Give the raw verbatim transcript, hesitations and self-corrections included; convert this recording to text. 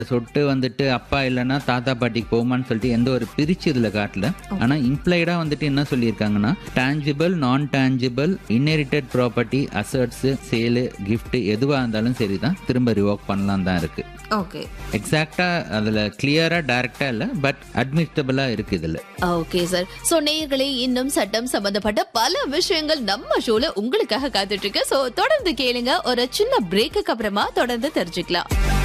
சொட்டு வந்துட்டு அப்பா இல்லைன்னா தாத்தா பாட்டிக்கு போகுமான்னு சொல்லிட்டு எந்த ஒரு பிரிச்சு இதுல காட்டல. ஆனா இம்ப்ளைடா வந்துட்டு என்ன சொல்லியிருக்காங்கன்னா, டான்ஜிபிள் நான் tangible inherited property assets சேலு gift எதுவா இருந்தாலும் சரிதான் திரும்ப ரிவோக் பண்ணலாம் தான் இருக்கு. ஓகே எக்ஸாக்டா அதுல கிளியரா டைரக்டா இல்ல, பட் அட்மிட்டபிளா இருக்கு இதுல. Okay sir. சோ நேயர்களே, இன்னும் சட்டம் சம்பந்தப்பட்ட பல விஷயங்கள் நம்ம ஷோல உங்களுக்காக காத்துட்டு இருக்கு. சோ தொடர்ந்து கேளுங்க. ஒரு சின்ன பிரேக்குக்கு அப்புறமா தொடர்ந்து தெரிஞ்சுக்கலாம்.